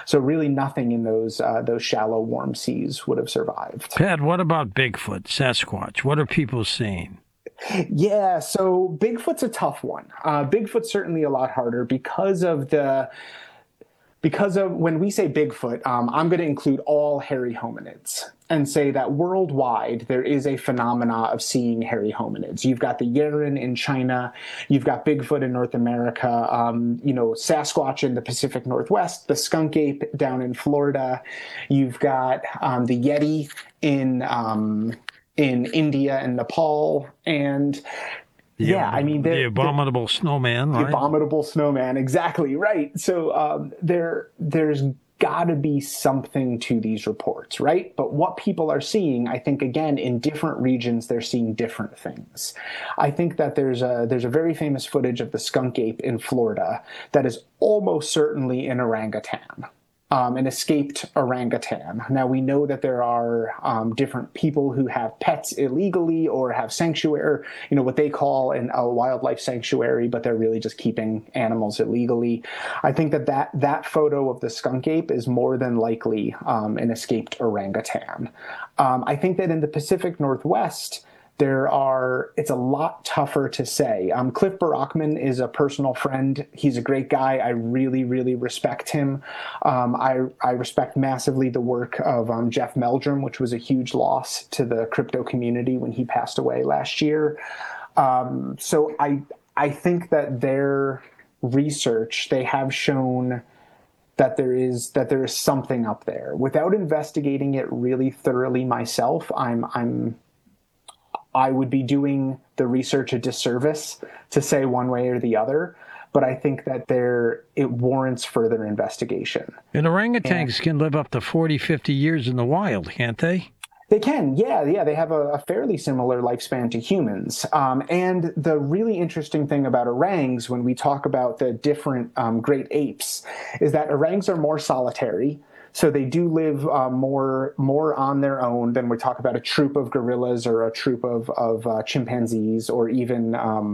So really nothing in those shallow, warm seas would have survived. Pat, what about Bigfoot, Sasquatch? What are people seeing? Yeah, so Bigfoot's a tough one. Bigfoot's certainly a lot harder because of when we say Bigfoot, I'm going to include all hairy hominids and say that worldwide there is a phenomena of seeing hairy hominids. You've got the Yeren in China, you've got Bigfoot in North America, Sasquatch in the Pacific Northwest, the skunk ape down in Florida, you've got the Yeti in India and Nepal, and The abominable snowman, the right? abominable snowman, exactly right. So there's got to be something to these reports, right? But what people are seeing, I think, again, in different regions, they're seeing different things. I think that there's a very famous footage of the skunk ape in Florida that is almost certainly an orangutan. An escaped orangutan. Now, we know that there are different people who have pets illegally or have sanctuary, what they call a wildlife sanctuary, but they're really just keeping animals illegally. I think that photo of the skunk ape is more than likely an escaped orangutan. I think that in the Pacific Northwest, it's a lot tougher to say. Cliff Barackman is a personal friend. He's a great guy. I really, really respect him. I respect massively the work of Jeff Meldrum, which was a huge loss to the crypto community when he passed away last year. So I think that their research, they have shown that there is something up there. Without investigating it really thoroughly myself, I would be doing the research a disservice to say one way or the other, but I think that it warrants further investigation. And orangutans can live up to 40, 50 years in the wild, can't they? They can, yeah. They have a fairly similar lifespan to humans. And the really interesting thing about orangs, when we talk about the different great apes, is that orangs are more solitary. So they do live more on their own than we talk about a troop of gorillas or a troop of chimpanzees or even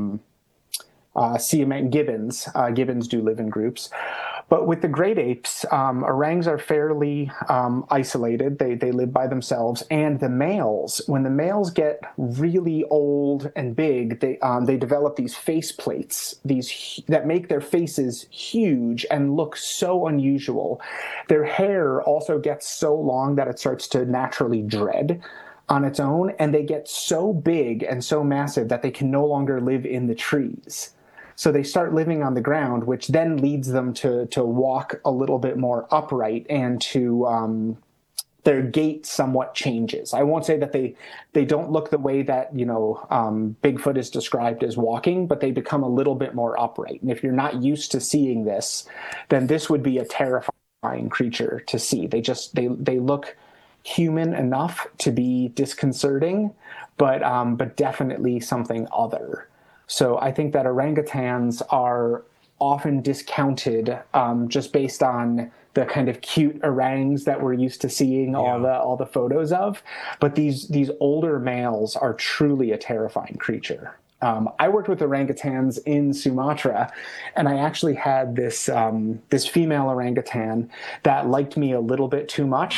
Siamang gibbons. Gibbons do live in groups. But with the great apes, orangs are fairly isolated. They live by themselves. And the males, when the males get really old and big, they develop these face plates, that make their faces huge and look so unusual. Their hair also gets so long that it starts to naturally dread on its own. And they get so big and so massive that they can no longer live in the trees. So they start living on the ground, which then leads them to walk a little bit more upright and to their gait somewhat changes. I won't say that they don't look the way that Bigfoot is described as walking, but they become a little bit more upright. And if you're not used to seeing this, then this would be a terrifying creature to see. They look human enough to be disconcerting, but definitely something other. So I think that orangutans are often discounted just based on the kind of cute orangs that we're used to seeing all the photos of. But these older males are truly a terrifying creature. I worked with orangutans in Sumatra, and I actually had this female orangutan that liked me a little bit too much.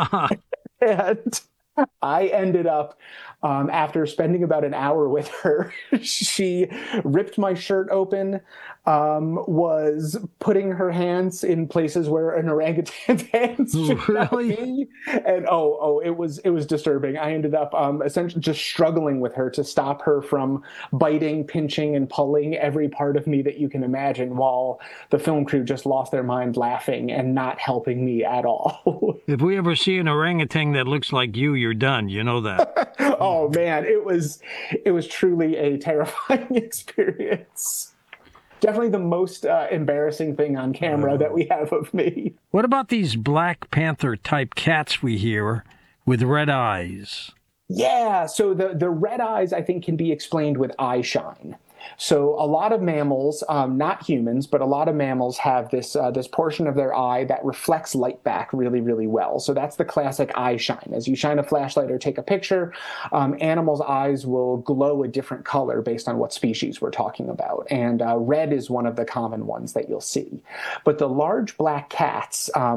And I ended up, after spending about an hour with her, she ripped my shirt open, was putting her hands in places where an orangutan's hands should not be. And it was disturbing. I ended up essentially just struggling with her to stop her from biting, pinching, and pulling every part of me that you can imagine, while the film crew just lost their mind laughing and not helping me at all. If we ever see an orangutan that looks like you're done. You know that. Oh man, it was truly a terrifying experience. Definitely the most embarrassing thing on camera that we have of me. What about these Black Panther type cats we hear with red eyes? Yeah, so the red eyes, I think, can be explained with eye shine. So a lot of mammals, not humans, but a lot of mammals have this portion of their eye that reflects light back really, really well. So that's the classic eye shine. As you shine a flashlight or take a picture, animals' eyes will glow a different color based on what species we're talking about. And red is one of the common ones that you'll see. But the large black cats,